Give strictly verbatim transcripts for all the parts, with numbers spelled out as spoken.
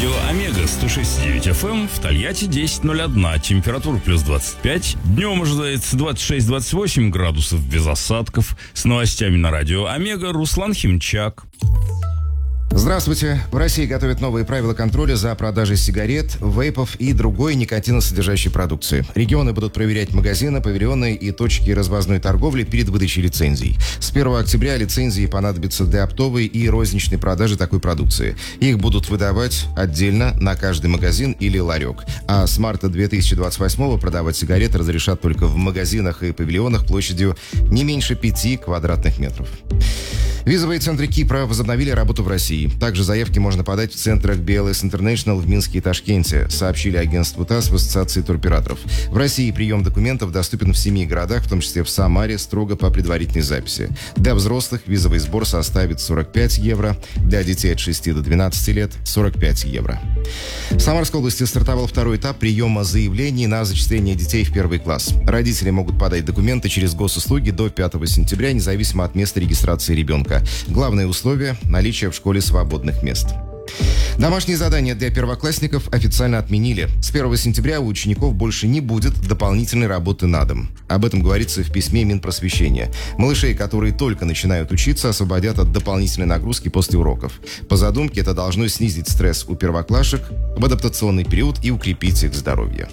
Радио Омега сто шесть и девять эф эм, в Тольятти десять ноль один, температура плюс двадцать пять, днем ожидается двадцать шесть - двадцать восемь градусов без осадков. С новостями на Радио Омега Руслан Химчак. Здравствуйте. В России готовят новые правила контроля за продажей сигарет, вейпов и другой никотиносодержащей продукции. Регионы будут проверять магазины, павильоны и точки развозной торговли перед выдачей лицензий. С первого октября лицензии понадобятся для оптовой и розничной продажи такой продукции. Их будут выдавать отдельно на каждый магазин или ларек. А с марта две тысячи двадцать восьмого продавать сигареты разрешат только в магазинах и павильонах площадью не меньше пяти квадратных метров. Визовые центры Кипра возобновили работу в России. Также заявки можно подать в центрах би эл эс International в Минске и Ташкенте, сообщили агентству ТАСС в Ассоциации туроператоров. В России прием документов доступен в семи городах, в том числе в Самаре, строго по предварительной записи. Для взрослых визовый сбор составит сорок пять евро, для детей от шести до двенадцати лет – сорок пять евро. В Самарской области стартовал второй этап приема заявлений на зачисление детей в первый класс. Родители могут подать документы через госуслуги до пятого сентября, независимо от места регистрации ребенка. Главное условие – наличие в школе свободных мест. Домашние задания для первоклассников официально отменили. С первого сентября у учеников больше не будет дополнительной работы на дом. Об этом говорится в письме Минпросвещения. Малышей, которые только начинают учиться, освободят от дополнительной нагрузки после уроков. По задумке, это должно снизить стресс у первоклашек в адаптационный период и укрепить их здоровье.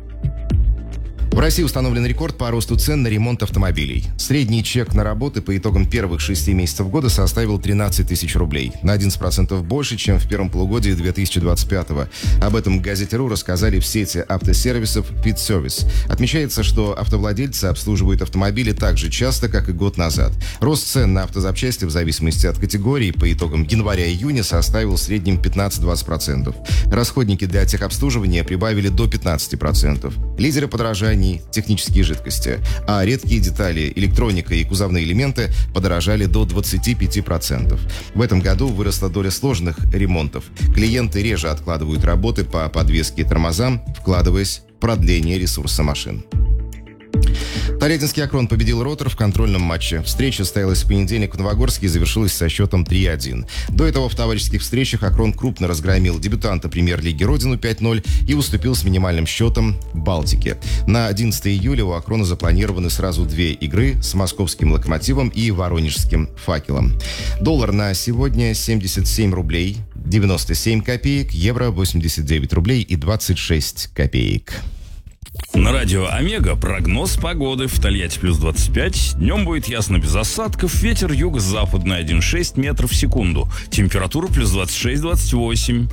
В России установлен рекорд по росту цен на ремонт автомобилей. Средний чек на работы по итогам первых шести месяцев года составил тринадцать тысяч рублей. На одиннадцать процентов больше, чем в первом полугодии две тысячи двадцать пятого. Об этом в «Газете.ру» рассказали в сети автосервисов «Фитсервис». Отмечается, что автовладельцы обслуживают автомобили так же часто, как и год назад. Рост цен на автозапчасти в зависимости от категории по итогам января-июня составил в среднем пятнадцать-двадцать процентов. Расходники для техобслуживания прибавили до пятнадцати процентов. Лидеры подорожания – технические жидкости, а редкие детали, электроника и кузовные элементы подорожали до двадцати пяти процентов. В этом году выросла доля сложных ремонтов. Клиенты реже откладывают работы по подвеске и тормозам, вкладываясь в продление ресурса машин. Тольяттинский «Акрон» победил «Ротор» в контрольном матче. Встреча состоялась в понедельник в Новогорске и завершилась со счетом три один. До этого в товарищеских встречах «Акрон» крупно разгромил дебютанта премьер-лиги «Родину» пять ноль и уступил с минимальным счетом «Балтике». На одиннадцатое июля у «Акрона» запланированы сразу две игры с московским «Локомотивом» и воронежским «Факелом». Доллар на сегодня семьдесят семь рублей девяносто семь копеек, евро восемьдесят девять рублей и двадцать шесть копеек. На Радио Омега прогноз погоды. В Тольятти плюс двадцать пять, днем будет ясно без осадков, ветер юго-западный один целых шесть десятых метров в секунду, температура плюс двадцать шесть - двадцать восемь.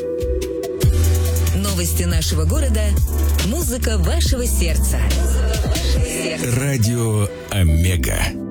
Новости нашего города, музыка вашего сердца. Радио Омега.